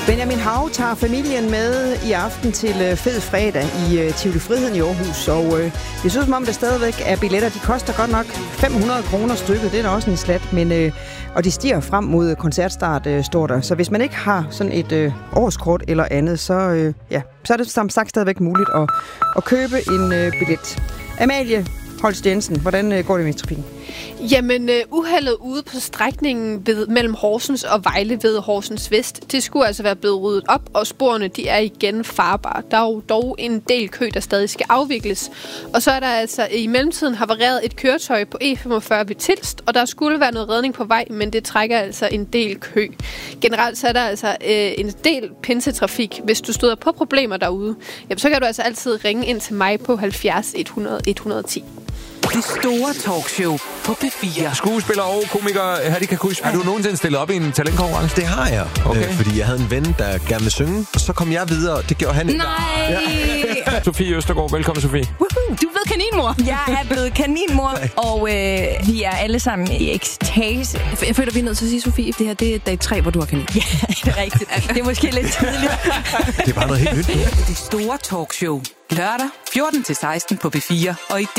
Benjamin Hav tager familien med i aften til Fed Fredag i Tivoli Friheden i Aarhus, og det synes som om, der stadigvæk er billetter. De koster godt nok 500 kroner stykket, det er da også en slat, men, og de stiger frem mod koncertstart, står der. Så hvis man ikke har sådan et årskort eller andet, så er det som sagt stadigvæk muligt at købe en billet. Amalie Holst Jensen, hvordan går det med trafikken? Jamen, uheldet ude på strækningen mellem Horsens og Vejle ved Horsens Vest, det skulle altså være blevet ryddet op, og sporene de er igen farbare. Der er jo dog en del kø, der stadig skal afvikles. Og så er der altså i mellemtiden havareret et køretøj på E45 ved Tilst, og der skulle være noget redning på vej, men det trækker altså en del kø. Generelt så er der altså en del pinsetrafik. Hvis du støder på problemer derude, jamen, så kan du altså altid ringe ind til mig på 70 100 110. Det store talkshow på P4. Skuespiller og komiker Hattie Kakush. Har du nogensinde stillet op i en talentkonkurrence? Det har jeg. Okay. Fordi jeg havde en ven, der gerne vil synge, og så kom jeg videre. Det gjorde han ikke. Nej! Ja. Sofie Østergaard, velkommen Sofie. Woohoo! Du er blevet kaninmor. Jeg er blevet kaninmor, og vi er alle sammen i ekstase. Jeg føler, vi er nødt til at sige, Sofie, det her det er dag 3, hvor du har kanin. Ja, det er rigtigt. Det er måske lidt tidligt. Det er bare noget helt nyt. Det store talkshow. Lørdag 14-16 på P4 og i